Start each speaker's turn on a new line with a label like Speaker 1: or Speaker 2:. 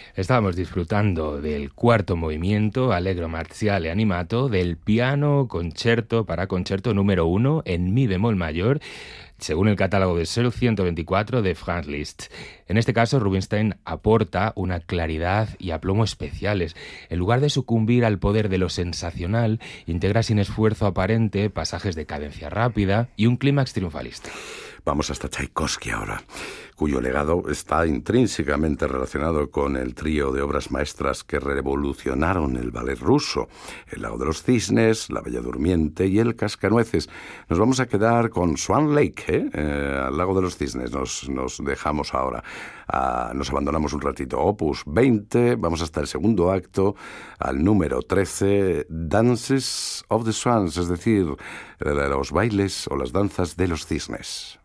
Speaker 1: Estábamos disfrutando del cuarto movimiento, Allegro marziale animato, del piano concerto para concerto número 1 en mi bemol mayor, según el catálogo de Searle 124 de Franz Liszt. En este caso, Rubinstein aporta una claridad y aplomo especiales. En lugar de sucumbir al poder de lo sensacional, integra sin esfuerzo aparente pasajes de cadencia rápida y un clímax triunfalista.
Speaker 2: Vamos hasta Tchaikovsky ahora, cuyo legado está intrínsecamente relacionado con el trío de obras maestras que revolucionaron el ballet ruso: El lago de los cisnes, La bella durmiente y El cascanueces. Nos vamos a quedar con Swan Lake, al lago de los cisnes. Nos dejamos ahora. Nos abandonamos un ratito. Opus 20, vamos hasta el segundo acto, al número 13, Dances of the Swans, es decir, los bailes o las danzas de los cisnes.